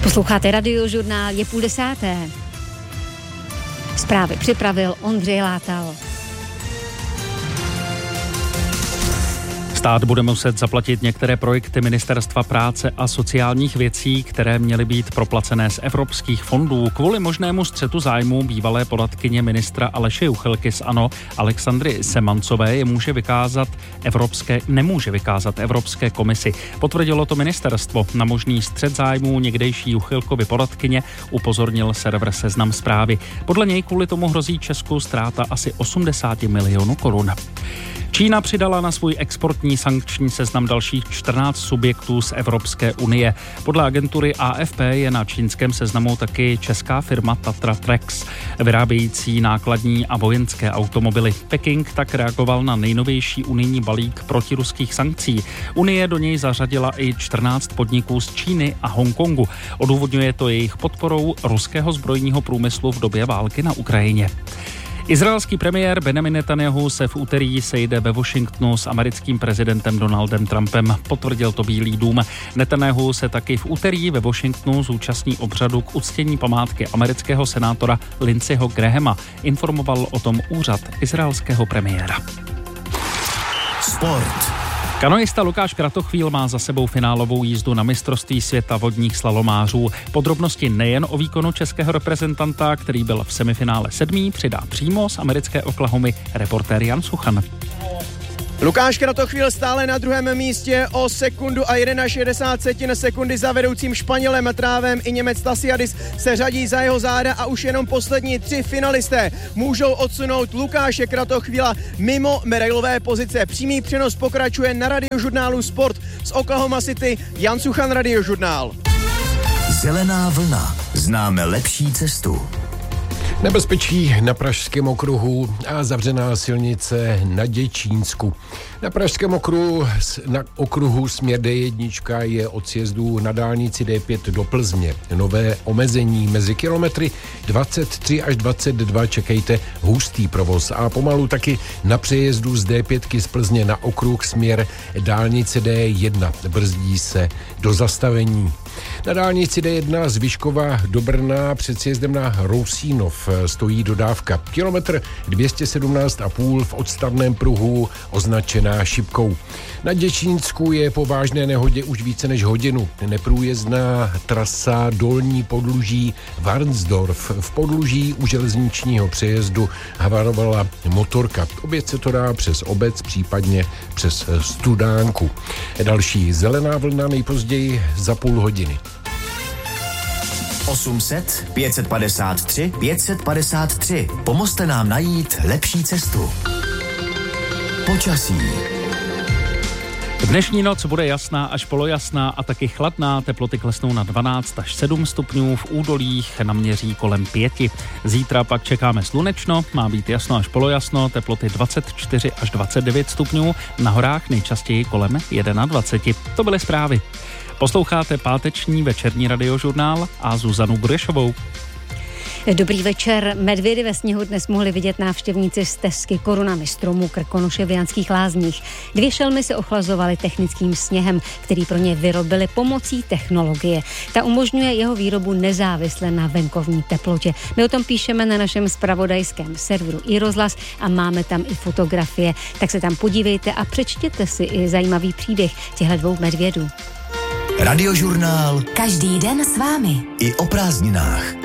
Posloucháte Radiožurnál, je 9:30. Zprávy připravil Ondřej Látal. Stát bude muset zaplatit některé projekty Ministerstva práce a sociálních věcí, které měly být proplacené z evropských fondů. Kvůli možnému střetu zájmů bývalé poradkyně ministra Aleše Juchelky z ANO Alexandry Semancové nemůže vykázat Evropské komisi. Potvrdilo to ministerstvo. Na možný střet zájmů někdejší Juchelkovy poradkyně upozornil server Seznam Zprávy. Podle něj kvůli tomu hrozí Česku ztráta asi 80 milionů korun. Čína přidala na svůj exportní sankční seznam dalších 14 subjektů z Evropské unie. Podle agentury AFP je na čínském seznamu taky česká firma Tatra Trax, vyrábějící nákladní a vojenské automobily. Peking tak reagoval na nejnovější unijní balík protiruských sankcí. Unie do něj zařadila i 14 podniků z Číny a Hongkongu. Odůvodňuje to jejich podporou ruského zbrojního průmyslu v době války na Ukrajině. Izraelský premiér Benjamin Netanjahu se v úterý sejde ve Washingtonu s americkým prezidentem Donaldem Trumpem, potvrdil to Bílý dům. Netanjahu se taky v úterý ve Washingtonu zúčastní obřadu k uctění památky amerického senátora Lindseyho Grahama, informoval o tom úřad izraelského premiéra. Sport. Kanoista Lukáš Kratochvíl má za sebou finálovou jízdu na mistrovství světa vodních slalomářů. Podrobnosti nejen o výkonu českého reprezentanta, který byl v semifinále 7., přidá přímo z americké Oklahomy reportér Jan Suchan. Lukáš Kratochvíl stále na druhém místě o 1,61 sekundy za vedoucím Španělem Trávem. I Němec Stasiadis se řadí za jeho záda a už jenom poslední 3 finalisté můžou odsunout Lukáše Kratochvíla mimo medailové pozice. Přímý přenos pokračuje na Radiožurnálu Sport z Oklahoma City. Jan Suchan, Radiožurnál. Zelená vlna. Známe lepší cestu. Nebezpečí na Pražském okruhu a zavřená silnice na Děčínsku. Na Pražském okruhu směr D1 je od sjezdu na dálnici D5 do Plzně. Nové omezení mezi kilometry 23 až 22 čekejte hustý provoz a pomalu taky na přejezdu z D5 z Plzně na okruh směr dálnice D1. Brzdí se do zastavení. Na dálnici D1 z Vyškova do Brna před sjezdem na Rousínov stojí dodávka. Kilometr 217,5 v odstavném pruhu označená šipkou. Na Děčínsku je po vážné nehodě už více než hodinu neprůjezdná trasa Dolní Podluží Varnsdorf. V Podluží u železničního přejezdu havarovala motorka. Oběť se to dá přes obec, případně přes Studánku. Další zelená vlna nejpozději za půl hodiny. 800 553 553. Pomozte nám najít lepší cestu. Počasí. Dnešní noc bude jasná až polojasná a taky chladná. Teploty klesnou na 12 až 7 stupňů, v údolích naměří kolem 5. Zítra pak čekáme slunečno, má být jasno až polojasno, teploty 24 až 29 stupňů, na horách nejčastěji kolem 21. To byly zprávy. Posloucháte páteční večerní Radiožurnál a Zuzanu Burešovou. Dobrý večer. Medvědy ve sněhu dnes mohli vidět návštěvníci stezky korunami stromů Krkonoše v Janských Lázních. 2 šelmy se ochlazovaly technickým sněhem, který pro ně vyrobili pomocí technologie. Ta umožňuje jeho výrobu nezávisle na venkovní teplotě. My o tom píšeme na našem zpravodajském serveru iRozhlas a máme tam i fotografie. Tak se tam podívejte a přečtěte si i zajímavý příběh těchto 2 medvědů. Radiožurnál. Každý den s vámi. I o prázdninách.